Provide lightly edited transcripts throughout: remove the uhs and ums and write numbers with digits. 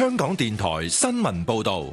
香港電台新聞報道。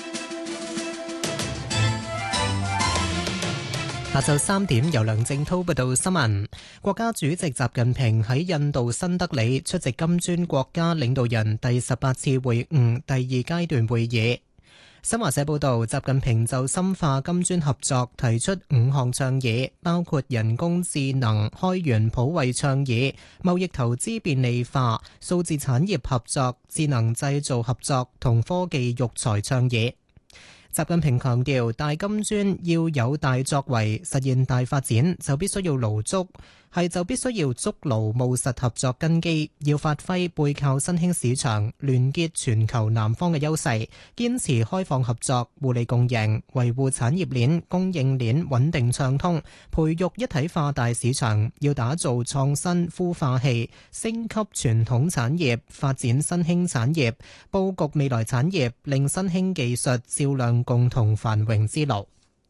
下晝3點，由梁正滔報道新聞。國家主席習近平喺印度新德里出席金磚國家領導人第18次會晤第2階段會議。新華社報道，習近平就深化金磚合作提出5項倡議，包括人工智能開源普惠倡議、貿易投資便利化、數字產業合作、智能製造合作同科技育才倡議。習近平強調，大金磚要有大作為，實現大發展，就必須要築牢務實合作根基，要發揮背靠新興市場、聯結全球南方嘅優勢，堅持開放合作、互利共贏，維護產業鏈、供應鏈穩定暢通，培育一體化大市場，要打造創新孵化器，升級傳統產業，發展新興產業，佈局未來產業，令新興技術照亮共同繁榮之路。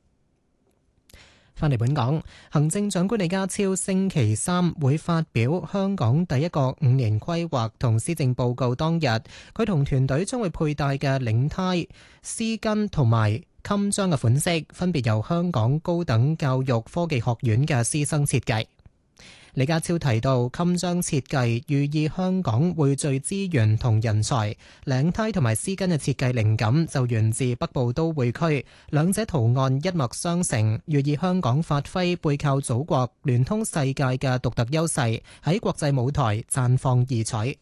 返嚟本港，行政長官李家超星期三會發表香港第一個5年規劃同施政報告。當日，佢同團隊將會佩戴嘅領呔、絲巾同埋襟章嘅款式，分別由香港高等教育科技學院嘅師生設計。李家超提到，襟章設計寓意香港匯聚資源同人才，領呔同埋絲巾嘅設計靈感就源自北部都會區，兩者圖案一脈相承，寓意香港發揮背靠祖國、聯通世界嘅獨特優勢，喺國際舞台綻放異彩。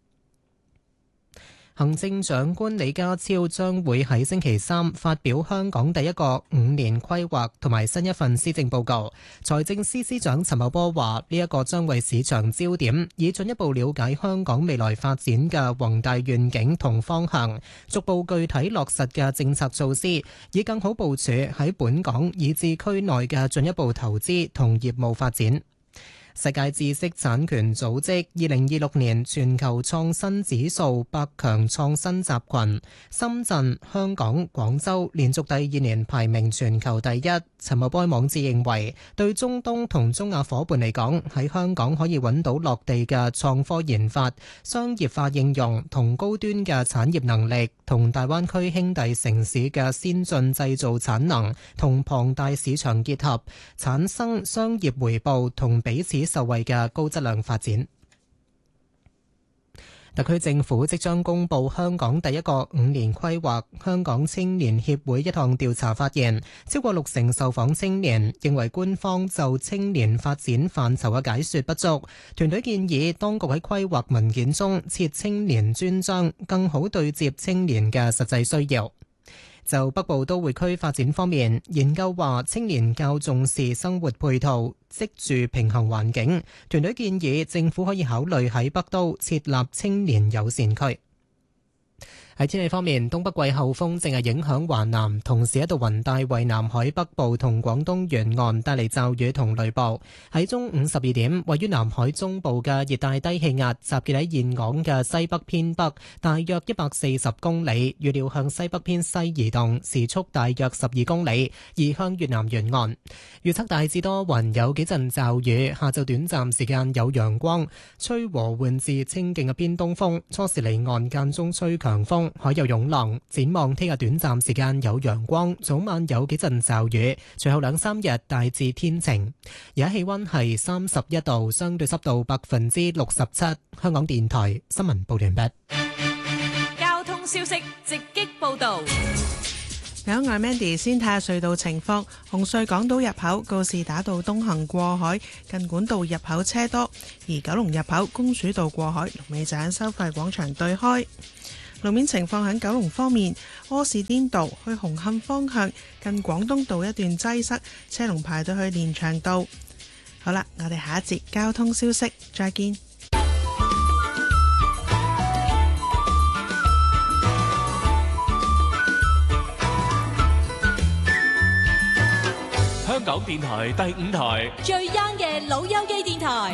行政長官李家超將會喺星期三發表香港第一個5年規劃同埋新一份施政報告。財政司司長陳茂波話：呢一個將為市場焦點，以進一步了解香港未來發展嘅宏大願景同方向，逐步具體落實嘅政策措施，以更好部署喺本港以至區內嘅進一步投資同業務發展。世界知識產權組織2026年全球創新指數百強創新集群，深圳、香港、廣州連續第2年排名全球第一。陳茂波網誌認為，對中東同中亞伙伴嚟講，喺香港可以揾到落地嘅創科研發、商業化應用同高端嘅產業能力，同大灣區兄弟城市嘅先進製造產能同龐大市場結合，產生商業回報同彼此受惠嘅高質量發展。特區政府即將公布香港第一個5年規劃。香港青年協會一項調查發現，超過60%受訪青年認為官方就青年發展範疇嘅解說不足。團隊建議當局喺規劃文件中設青年專章，更好對接青年嘅實際需要。就北部都會區發展方面，研究話青年較重視生活配套、職住平衡環境。團隊建議政府可以考慮喺北都設立青年友善區。喺天氣方面，東北季候風正係影響華南，同時一道雲帶為南海北部同廣東沿岸帶嚟驟雨同雷暴。喺中午12點，位於南海中部嘅熱帶低氣壓集結喺峴港嘅西北偏北，大約140公里，預料向西北偏西移動，時速大約12公里，移向越南沿岸。預測大致多雲，有幾陣驟雨，下晝短暫時間有陽光，吹和緩至清勁嘅偏東風，初時離岸間中吹強風。海有湧浪，展望聽日短暫時間有陽光，早晚有幾陣驟雨，隨後2-3日大致天晴。而家氣溫係31度，相對濕度67%。香港電台新聞報完畢。 交通消息直擊報道。 有外 Mandy 先睇下隧道情況。紅隧港島入口告士打道東行過海，近管道入口車多；而九龍入口公主道過海，龍尾就喺收費廣場對開。路面情況喺九龍方面，柯士甸道去紅磡方向近廣東道一段擠塞，車龍排到去連翔道。好啦，我哋下一節交通消息再見。 香港電台第5台最 young 嘅老友記電台。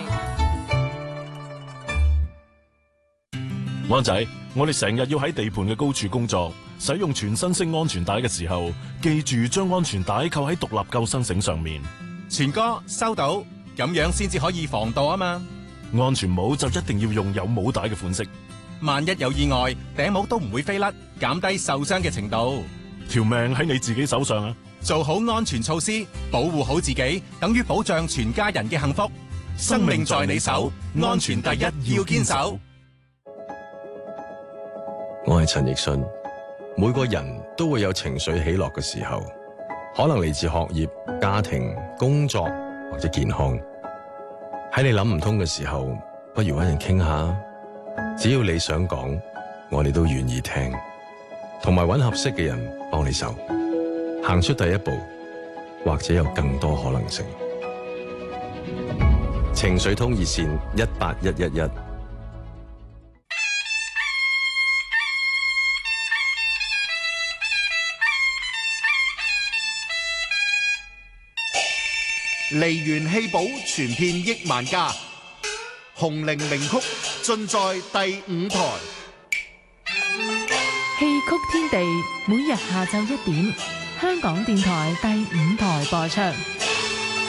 灣仔，我哋成日要喺地盤嘅高處工作，使用全身式安全帶嘅時候，記住將安全帶扣喺獨立救生繩上面。 全哥收到，咁樣先至可以防墮啊嘛。 安全帽就一定要用有帽帶嘅款式。 萬一有意外，頂帽都唔會飛甩，減低受傷嘅程度。 條命喺你自己手上啊！ 做好安全措施，保護好自己，等於保障全家人嘅幸福。生命在你手，安全第一，要堅守。 我係陳奕迅。每個人都會有情緒起落嘅時候，可能嚟自學業、家庭、工作或者健康。喺你諗唔通嘅時候，不如搵人傾下。只要你想講，我哋都願意聽，同埋搵合適嘅人幫你手，行出第一步，或者有更多可能性。情緒通熱線18111。 梨園戲寶傳遍億萬家，紅伶名曲盡在第五台。 戲曲天地每日下晝1點，香港電台第五台播出。